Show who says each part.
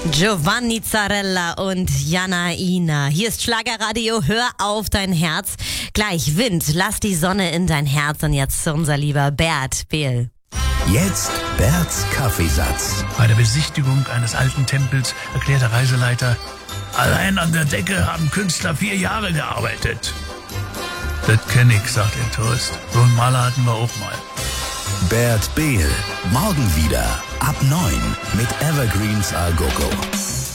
Speaker 1: Giovanni Zarella und Jana Ina. Hier ist Schlagerradio, hör auf dein Herz. Gleich Wind, lass die Sonne in dein Herz. Und jetzt unser lieber Bert Behl.
Speaker 2: Jetzt Berts Kaffeesatz.
Speaker 3: Bei der Besichtigung eines alten Tempels erklärt der Reiseleiter, allein an der Decke haben Künstler 4 Jahre gearbeitet. Das kenn ich, sagt der Tourist. So einen Maler hatten wir auch mal.
Speaker 2: Bert Behl. Morgen wieder ab 9 mit Evergreens Al Gogo.